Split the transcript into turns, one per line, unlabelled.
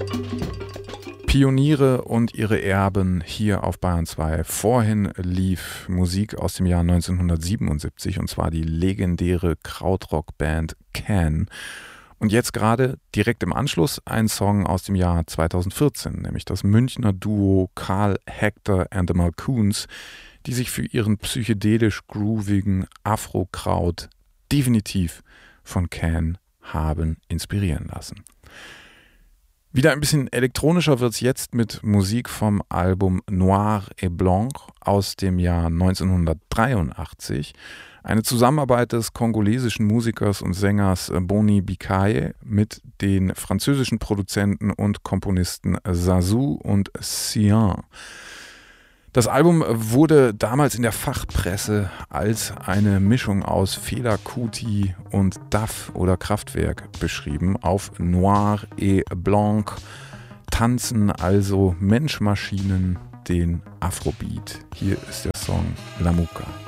Pioniere und ihre Erben hier auf Bayern 2. Vorhin lief Musik aus dem Jahr 1977 und zwar die legendäre Krautrock-Band Can. Und jetzt gerade direkt im Anschluss ein Song aus dem Jahr 2014, nämlich das Münchner Duo Karl Hector and the Malcoons, die sich für ihren psychedelisch groovigen Afro-Kraut definitiv von Can haben inspirieren lassen. Wieder ein bisschen elektronischer wird es jetzt mit Musik vom Album Noir et Blanc aus dem Jahr 1983. Eine Zusammenarbeit des kongolesischen Musikers und Sängers Boni Bikaye mit den französischen Produzenten und Komponisten Zazou und Sian. Das Album wurde damals in der Fachpresse als eine Mischung aus Fela Kuti und Duff oder Kraftwerk beschrieben. Auf Noir et Blanc tanzen also Mensch-Maschinen den Afrobeat. Hier ist der Song La Muka.